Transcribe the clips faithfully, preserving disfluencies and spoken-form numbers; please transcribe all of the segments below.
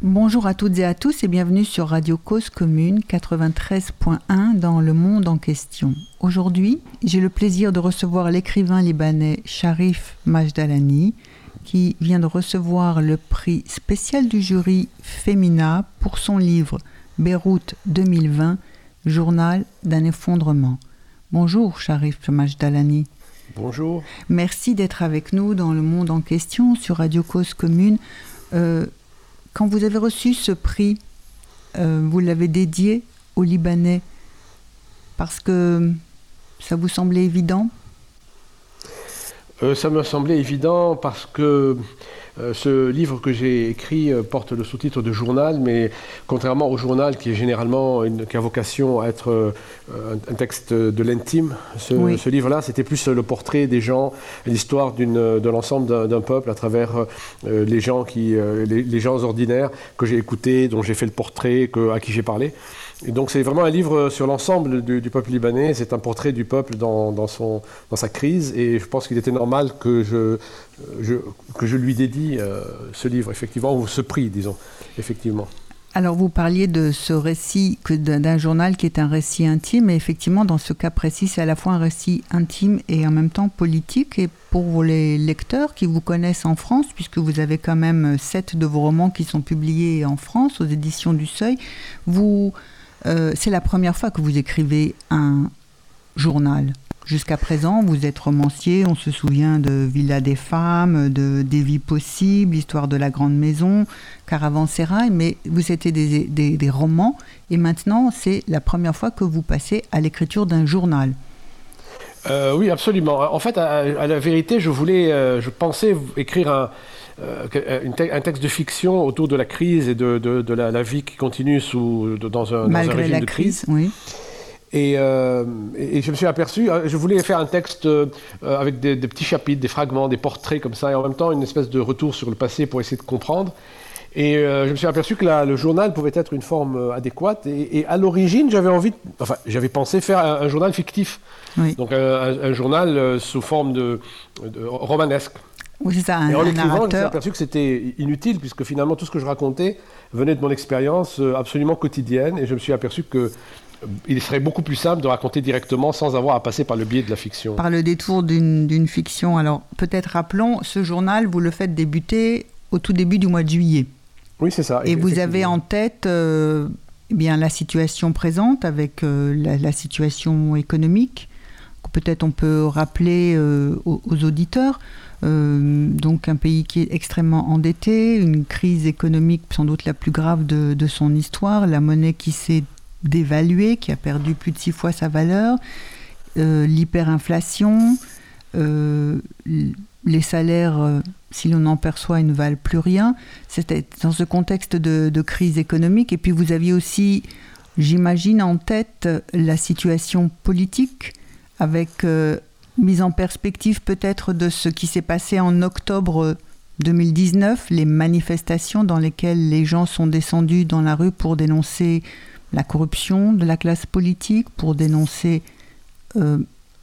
Bonjour à toutes et à tous et bienvenue sur Radio Cause Commune quatre-vingt-treize point un dans le monde en question. Aujourd'hui, j'ai le plaisir de recevoir l'écrivain libanais Charif Majdalani qui vient de recevoir le prix spécial du jury Femina pour son livre Beyrouth deux mille vingt, journal d'un effondrement. Bonjour Charif Majdalani. Bonjour. Merci d'être avec nous dans le monde en question sur Radio Cause Commune. Euh, Quand vous avez reçu ce prix, euh, vous l'avez dédié aux Libanais parce que ça vous semblait évident ? euh, Ça me semblait évident parce que euh, ce livre que j'ai écrit euh, porte le sous-titre de journal, mais contrairement au journal qui est généralement une, qui a vocation à être euh, un, un texte de l'intime, ce, oui. ce livre-là, c'était plus le portrait des gens, l'histoire d'une, de l'ensemble d'un, d'un peuple à travers euh, les gens qui, euh, les, les gens ordinaires que j'ai écoutés, dont j'ai fait le portrait, que, à qui j'ai parlé. Et donc c'est vraiment un livre sur l'ensemble du, du peuple libanais, c'est un portrait du peuple dans, dans, son, dans sa crise, et je pense qu'il était normal que je, je, que je lui dédie euh, ce livre, effectivement, ou ce prix, disons, effectivement. Alors vous parliez de ce récit, que d'un, d'un journal qui est un récit intime, et effectivement dans ce cas précis, c'est à la fois un récit intime et en même temps politique, et pour les lecteurs qui vous connaissent en France, puisque vous avez quand même sept de vos romans qui sont publiés en France, aux éditions du Seuil, vous... Euh, c'est la première fois que vous écrivez un journal. Jusqu'à présent, vous êtes romancier, on se souvient de Villa des femmes, de Des vies possibles, Histoire de la grande maison, Caravansérail, mais vous étiez des, des, des romans, et maintenant, c'est la première fois que vous passez à l'écriture d'un journal. Euh, oui, absolument. En fait, à, à la vérité, je voulais, euh, je pensais écrire un... Euh, un texte de fiction autour de la crise et de, de, de la, la vie qui continue sous, de, dans, un, dans un régime de crise. crise oui. Et, euh, et je me suis aperçu, je voulais faire un texte euh, avec des, des petits chapitres, des fragments, des portraits comme ça, et en même temps une espèce de retour sur le passé pour essayer de comprendre. Et euh, je me suis aperçu que la, le journal pouvait être une forme euh, adéquate. Et, et à l'origine, j'avais envie, de, enfin, j'avais pensé faire un, un journal fictif, oui. donc un, un, un journal euh, sous forme de, de romanesque. Oui, c'est ça, un, et en un l'écrivant, narrateur. je me suis aperçu que c'était inutile, puisque finalement, tout ce que je racontais venait de mon expérience absolument quotidienne, et je me suis aperçu qu'il euh, serait beaucoup plus simple de raconter directement sans avoir à passer par le biais de la fiction. Par le détour d'une, d'une fiction. Alors, peut-être rappelons, ce journal, vous le faites débuter au tout début du mois de juillet. Oui, c'est ça. Et vous avez en tête euh, eh bien, la situation présente, avec euh, la, la situation économique, que peut-être on peut rappeler euh, aux, aux auditeurs. Euh, donc un pays qui est extrêmement endetté, une crise économique sans doute la plus grave de, de son histoire, la monnaie qui s'est dévaluée, qui a perdu plus de six fois sa valeur, euh, l'hyperinflation, euh, les salaires, euh, si l'on en perçoit, ne valent plus rien. C'était dans ce contexte de, de crise économique. Et puis vous aviez aussi, j'imagine, en tête la situation politique avec... Euh, mise en perspective peut-être de ce qui s'est passé en octobre deux mille dix-neuf, les manifestations dans lesquelles les gens sont descendus dans la rue pour dénoncer la corruption de la classe politique, pour dénoncer euh,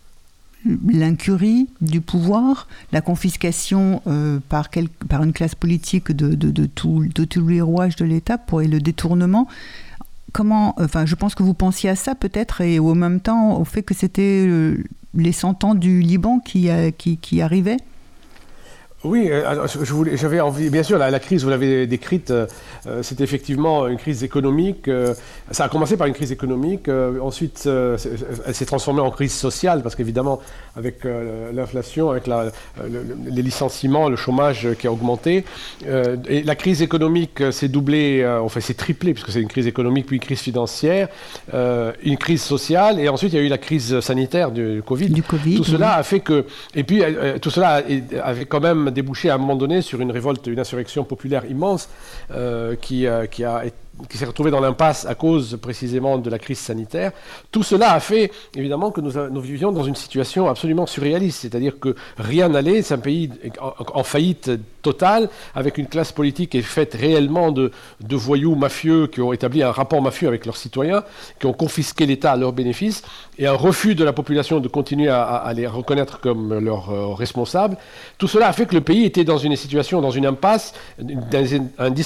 l'incurie du pouvoir, la confiscation euh, par, quel, par une classe politique de, de, de, tout, de tous les rouages de l'État pour, et le détournement. Comment, enfin, je pense que vous pensiez à ça peut-être, et au même temps au fait que c'était euh, les cent ans du Liban qui, euh, qui, qui arrivaient. Oui, alors, je voulais, j'avais envie, bien sûr, la, la crise, vous l'avez décrite, euh, c'est effectivement une crise économique. Euh, ça a commencé par une crise économique, euh, ensuite euh, elle s'est transformée en crise sociale, parce qu'évidemment, avec euh, l'inflation, avec la, le, les licenciements, le chômage qui a augmenté, euh, et la crise économique s'est doublée, euh, enfin s'est triplée, puisque c'est une crise économique, puis une crise financière, euh, une crise sociale, et ensuite il y a eu la crise sanitaire du, du Covid. Du Covid. Tout oui. cela a fait que, et puis euh, tout cela avait quand même débouché à un moment donné sur une révolte, une insurrection populaire immense euh, qui, euh, qui, a, qui s'est retrouvée dans l'impasse à cause précisément de la crise sanitaire. Tout cela a fait évidemment que nous, nous vivions dans une situation absolument surréaliste, c'est-à-dire que rien n'allait, c'est un pays en, en faillite totale, avec une classe politique qui est faite réellement de, de voyous mafieux qui ont établi un rapport mafieux avec leurs citoyens, qui ont confisqué l'État à leur bénéfice, et un refus de la population de continuer à, à les reconnaître comme leurs euh, responsables. Tout cela a fait que le pays était dans une situation, dans une impasse, dans un